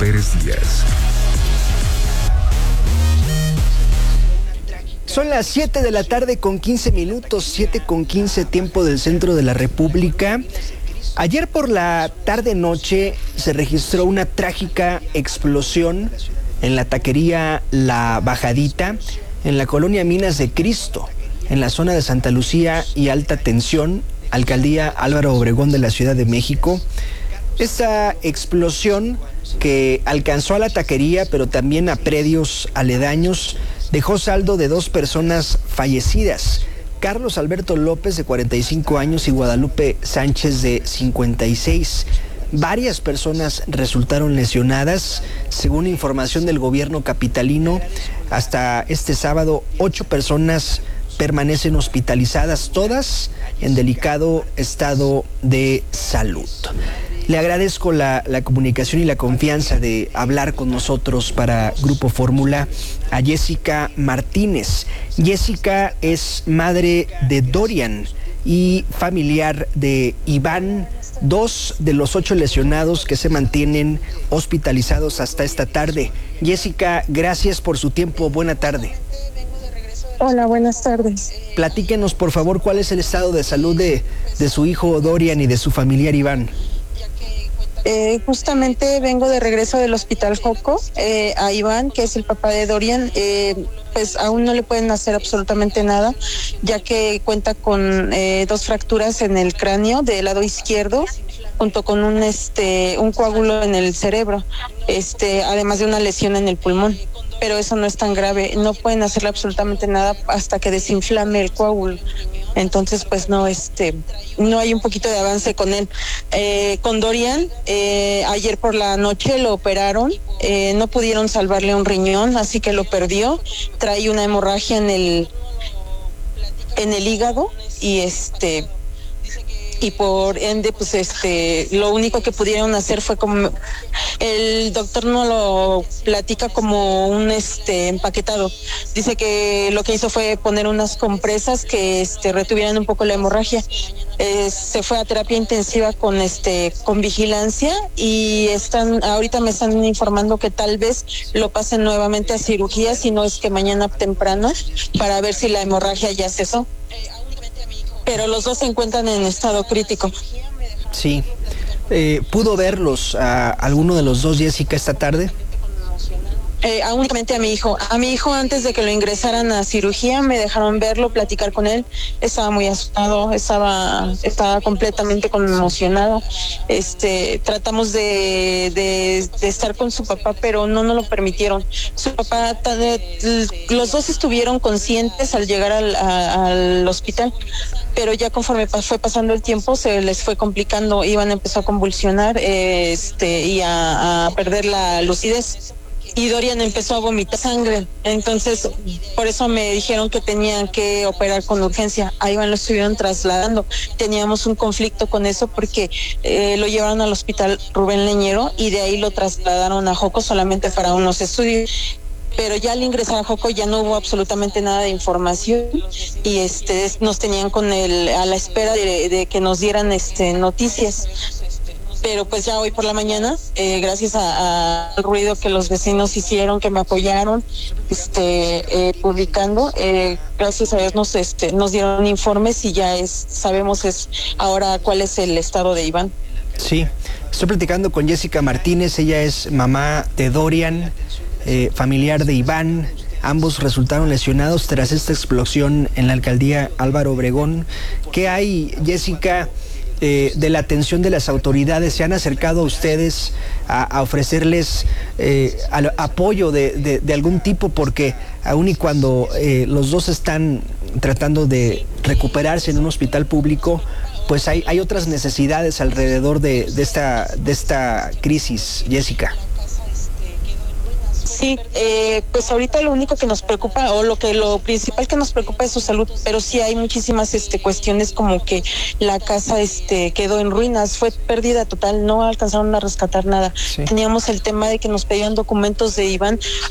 Pérez Díaz. Son las 7 de la tarde con 15 minutos, 7:15 tiempo del centro de la República. Ayer por la tarde-noche se registró una trágica explosión en la taquería La Bajadita, en la colonia Minas de Cristo, en la zona de Santa Lucía y Alta Tensión, alcaldía Álvaro Obregón de la Ciudad de México. Esta explosión que alcanzó a la taquería, pero también a predios aledaños, dejó saldo de 2 personas fallecidas: Carlos Alberto López, de 45 años, y Guadalupe Sánchez, de 56. Varias personas resultaron lesionadas. Según información del gobierno capitalino, hasta este sábado 8 personas permanecen hospitalizadas, todas en delicado estado de salud. Le agradezco la comunicación y la confianza de hablar con nosotros para Grupo Fórmula a Jessica Martínez. Jessica es madre de Dorian y familiar de Iván, 2 de los 8 lesionados que se mantienen hospitalizados hasta esta tarde. Jessica, gracias por su tiempo. Buena tarde. Hola, buenas tardes. Platíquenos, por favor, cuál es el estado de salud de su hijo Dorian y de su familiar Iván. Justamente vengo de regreso del Hospital Joco. A Iván, que es el papá de Dorian, pues aún no le pueden hacer absolutamente nada, ya que cuenta con 2 fracturas en el cráneo del lado izquierdo, junto con un coágulo en el cerebro, además de una lesión en el pulmón. Pero eso no es tan grave, no pueden hacerle absolutamente nada hasta que desinflame el coágulo. Entonces, pues no hay un poquito de avance con él. Con Dorian, ayer por la noche lo operaron, no pudieron salvarle un riñón, así que lo perdió. Trae una hemorragia en el hígado y por ende, pues lo único que pudieron hacer fue, como el doctor no lo platica, como un empaquetado. Dice que lo que hizo fue poner unas compresas que retuvieran un poco la hemorragia. Se fue a terapia intensiva con vigilancia, y ahorita me están informando que tal vez lo pasen nuevamente a cirugía, si no es que mañana temprano, para ver si la hemorragia ya cesó. Pero los 2 se encuentran en estado crítico. Sí. ¿Pudo verlos a alguno de los 2, Jessica, esta tarde? Únicamente a mi hijo. A mi hijo, antes de que lo ingresaran a cirugía, me dejaron verlo, platicar con él. Estaba muy asustado, estaba completamente conmocionado. Tratamos de estar con su papá, pero no nos lo permitieron. Su papá, los 2 estuvieron conscientes al llegar al hospital, pero ya conforme fue pasando el tiempo se les fue complicando. Iván empezó a convulsionar y a perder la lucidez, y Dorian empezó a vomitar sangre. Entonces, por eso me dijeron que tenían que operar con urgencia. A Iván lo estuvieron trasladando. Teníamos un conflicto con eso porque lo llevaron al hospital Rubén Leñero y de ahí lo trasladaron a Joco solamente para unos estudios. Pero ya al ingresar a Joco ya no hubo absolutamente nada de información, y nos tenían a la espera de que nos dieran noticias. Pero pues ya hoy por la mañana, gracias al ruido que los vecinos hicieron, que me apoyaron publicando, gracias a Dios nos dieron informes, y ya sabemos ahora cuál es el estado de Iván. Sí, estoy platicando con Jessica Martínez. Ella es mamá de Dorian, familiar de Iván. Ambos resultaron lesionados tras esta explosión en la alcaldía Álvaro Obregón. ¿Qué hay, Jessica, de la atención de las autoridades? ¿Se han acercado a ustedes a ofrecerles apoyo de algún tipo? Porque aun y cuando los 2 están tratando de recuperarse en un hospital público, pues hay otras necesidades alrededor de esta crisis, Jessica. Sí, pues ahorita lo único que nos preocupa, o lo principal que nos preocupa, es su salud, pero sí hay muchísimas cuestiones, como que la casa quedó en ruinas, fue pérdida total, no alcanzaron a rescatar nada. Sí. Teníamos el tema de que nos pedían documentos de Iván.